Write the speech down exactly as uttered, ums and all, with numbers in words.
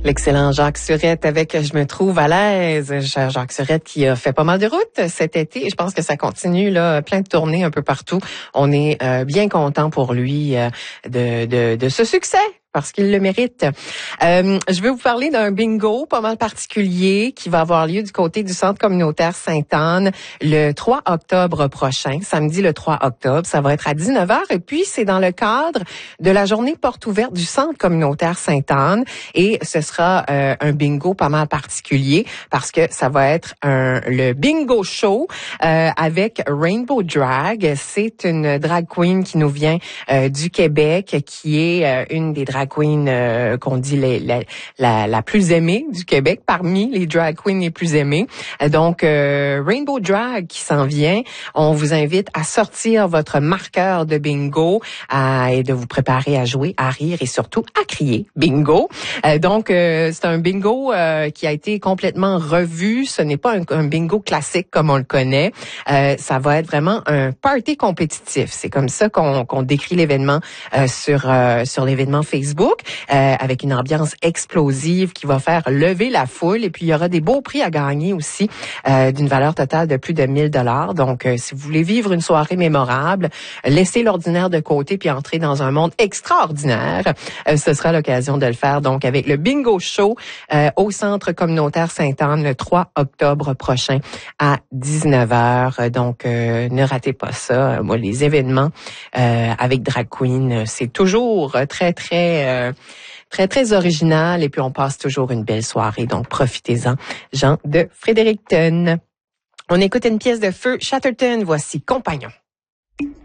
L'excellent Jacques Surette avec Je me trouve à l'aise. Jacques Surette qui a fait pas mal de routes cet été. Je pense que ça continue, là, plein de tournées un peu partout. On est euh, bien content pour lui euh, de, de, de ce succès, parce qu'il le mérite. Euh, je vais vous parler d'un bingo pas mal particulier qui va avoir lieu du côté du Centre communautaire Sainte-Anne le trois octobre prochain, samedi le trois octobre. Ça va être à dix-neuf heures et puis c'est dans le cadre de la journée porte ouverte du Centre communautaire Sainte-Anne et ce sera euh, un bingo pas mal particulier parce que ça va être un, le bingo show euh, avec Rainbow Drag. C'est une drag queen qui nous vient euh, du Québec, qui est euh, une des drag queen euh, qu'on dit les, la, la, la plus aimée du Québec, parmi les drag queens les plus aimées. Donc, euh, Rainbow Drag qui s'en vient. On vous invite à sortir votre marqueur de bingo à, et de vous préparer à jouer, à rire et surtout à crier bingo. Euh, donc, euh, c'est un bingo euh, qui a été complètement revu. Ce n'est pas un, un bingo classique comme on le connaît. Euh, ça va être vraiment un party compétitif. C'est comme ça qu'on, qu'on décrit l'événement euh, sur, euh, sur l'événement Facebook. Euh, avec une ambiance explosive qui va faire lever la foule. Et puis, il y aura des beaux prix à gagner aussi euh, d'une valeur totale de plus de mille dollars. Donc, euh, si vous voulez vivre une soirée mémorable, laissez l'ordinaire de côté puis entrez dans un monde extraordinaire. Euh, ce sera l'occasion de le faire. Donc, avec le Bingo Show euh, au Centre communautaire Sainte-Anne le trois octobre prochain à dix-neuf heures. Donc, euh, ne ratez pas ça. Moi, les événements euh, avec Drag Queen, c'est toujours très, très Euh, très, très original et puis on passe toujours une belle soirée. Donc, profitez-en. Jean de Fredericton. On écoute une pièce de Feu Chatterton. Voici Compagnon.